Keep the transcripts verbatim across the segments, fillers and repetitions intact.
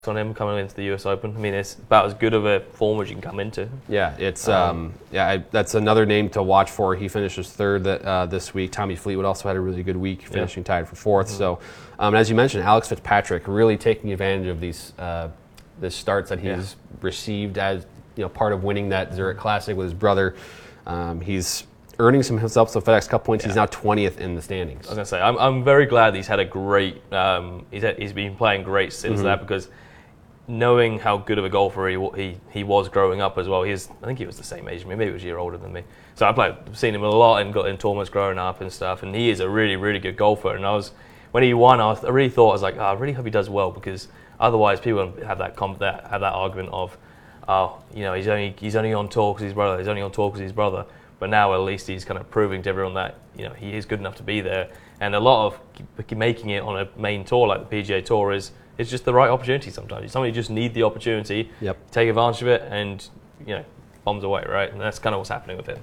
on him coming into the U S Open. I mean, it's about as good of a form as you can come into. Yeah, it's um, um, yeah, I, that's another name to watch for. He finishes third that, uh, this week. Tommy Fleetwood also had a really good week, finishing yeah. tied for fourth. Mm-hmm. So, um, as you mentioned, Alex Fitzpatrick really taking advantage of these uh, the starts that he's yeah. received as you know part of winning that Zurich Classic with his brother. Um, he's earning some himself some FedEx Cup points. Yeah. He's now twentieth in the standings. I was gonna say, I'm I'm very glad he's had a great. Um, he's had, he's been playing great since mm-hmm. that because. Knowing how good of a golfer he, he he was growing up as well, he's I think he was the same age as me, maybe he was a year older than me. So I played, I've seen him a lot and got in tournaments growing up and stuff, and he is a really really good golfer. And I was when he won, I, was, I really thought I was like, oh, I really hope he does well because otherwise people have that comp, that have that argument of, oh, you know, he's only he's only on tour because his brother, he's only on tour because his brother. But now at least he's kind of proving to everyone that you know he is good enough to be there. And a lot of making it on a main tour like the P G A Tour is. It's just the right opportunity sometimes. Somebody just need the opportunity, yep. take advantage of it, and you know, bombs away, right? And that's kind of what's happening with him.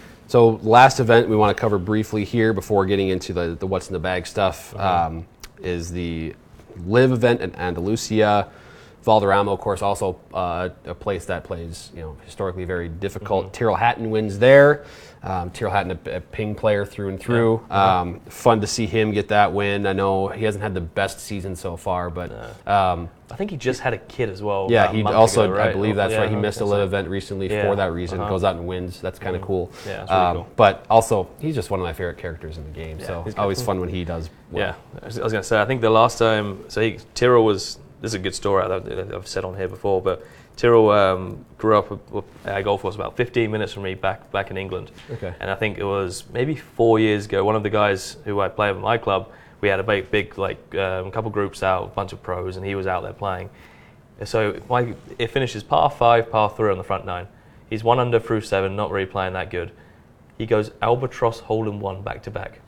So last event we want to cover briefly here before getting into the, the what's in the bag stuff mm-hmm. um, is the Live event in Andalusia. Valderrama, of course, also uh, a place that plays, you know, historically very difficult. Mm-hmm. Tyrrell Hatton wins there. Um, Tyrrell Hatton, a, a ping player through and through. Yeah. Um, fun to see him get that win. I know he hasn't had the best season so far, but um, I think he just had a kid as well. Yeah, he also, ago, right? I believe that's yeah, right. He missed a Live event recently yeah. for that reason. Uh-huh. Goes out and wins. That's kind of mm-hmm. cool. Yeah, that's really um, cool. But also, he's just one of my favorite characters in the game. Yeah, so it's always fun when he does well. Yeah, I was, was going to say, I think the last time, so he, Tyrrell was. This is a good story that I've said on here before, but Tyrrell um, grew up at golf course about fifteen minutes from me back back in England. Okay. And I think it was maybe four years ago, one of the guys who I play with at my club, we had a big, big like um, couple groups out, a bunch of pros, and he was out there playing. So my, it finishes par five, par three on the front nine. He's one under through seven, not really playing that good. He goes albatross hole in one back to back.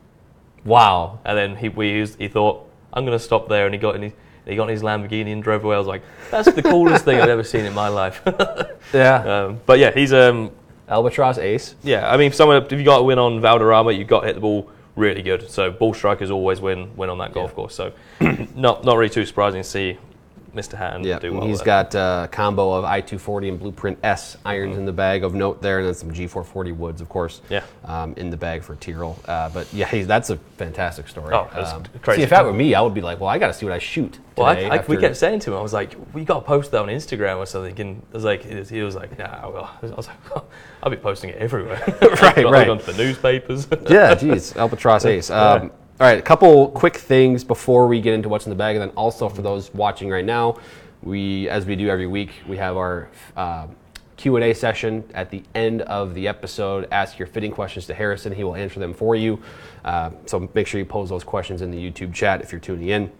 Wow. And then he we used, he thought, I'm going to stop there, and he got in his, He got in his Lamborghini and drove away. I was like, that's the coolest thing I've ever seen in my life. yeah. Um, but yeah, he's um, albatross ace. Yeah, I mean, someone if you got a win on Valderrama, you got to hit the ball really good. So ball strikers always win win on that golf yeah. course. So not not really too surprising to see Mister Hatton yeah, do well. He's there. got a combo of I two forty and Blueprint S irons mm-hmm. in the bag of note there, and then some G four forty woods, of course, yeah. um, in the bag for Tyrrell. Uh, but yeah, he's, that's a fantastic story. Oh, that's um, crazy. See, if that were me, I would be like, well, I got to see what I shoot today. Well, I, I, after... we kept saying to him, I was like, we got to post that on Instagram or something. And I was like, he was like, nah. Well, I was like, oh, I'll be posting it everywhere. right, right. Gone to the newspapers. yeah, geez, albatross ace. Um, yeah. All right, a couple quick things before we get into what's in the bag, and then also for those watching right now. We, as we do every week, we have our uh, Q and A session at the end of the episode. Ask your fitting questions to Harrison. He will answer them for you. Uh, so make sure you pose those questions in the YouTube chat if you're tuning in.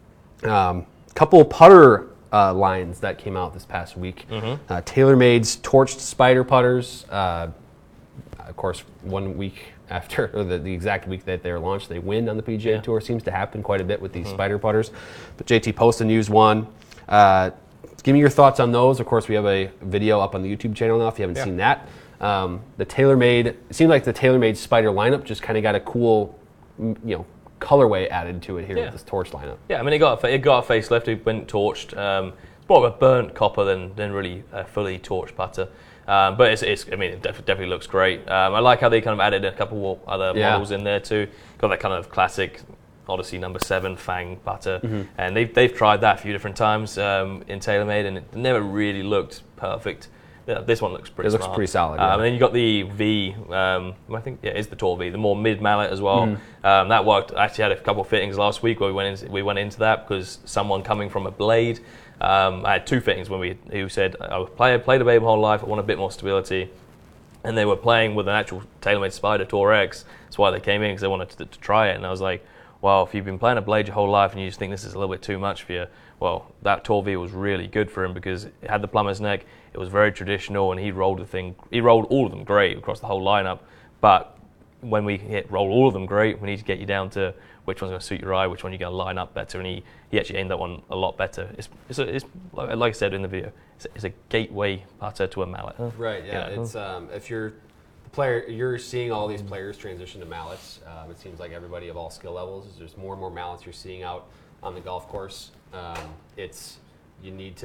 A um, couple putter uh, lines that came out this past week. Mm-hmm. Uh, TaylorMade's Torched Spider putters. Uh, of course, one week after, or the, the exact week that they're launched, they win on the P G A yeah. Tour. Seems to happen quite a bit with these mm-hmm. Spider putters. But J T Poston used one. Uh, give me your thoughts on those. Of course, we have a video up on the YouTube channel now if you haven't yeah. seen that. Um, the TaylorMade, it seemed like the TaylorMade Spider lineup just kind of got a cool, you know, colorway added to it here yeah. with this torch lineup. Yeah, I mean, it got a, it got a facelift. It went torched. Um, it's more of a burnt copper than, than really a fully torched putter. Um, but it's, it's, I mean, it def- definitely looks great. Um, I like how they kind of added a couple other yeah. models in there too. Got that kind of classic Odyssey number seven Fang putter, mm-hmm. and they've they've tried that a few different times um, in TaylorMade, and it never really looked perfect. Yeah, this one looks pretty. It smart. looks pretty solid. Yeah. Um, and then you got the V. Um, I think yeah, it's the Tour V, the more mid mallet as well. Mm-hmm. Um, that worked. I actually had a couple of fittings last week where we went in, we went into that because someone coming from a blade. Um, I had two fittings when we who said I play played a Babe my whole life. I want a bit more stability. And they were playing with an actual TaylorMade Spider Tour X. That's why they came in because they wanted to, to try it. And I was like, well, if you've been playing a blade your whole life and you just think this is a little bit too much for you, well, that Tour V was really good for him because it had the plumber's neck. It was very traditional, and he rolled the thing. He rolled all of them great across the whole lineup. But when we hit roll all of them great, we need to get you down to which one's going to suit your eye, which one you're going to line up better. And he, he actually aimed that one a lot better. It's, it's, a, it's like I said in the video, it's a, it's a gateway putter to a mallet. Right. Yeah. You know? It's um, if you're player, you're seeing all these players transition to mallets. Um, it seems like everybody of all skill levels. There's more and more mallets you're seeing out on the golf course. Um, it's you need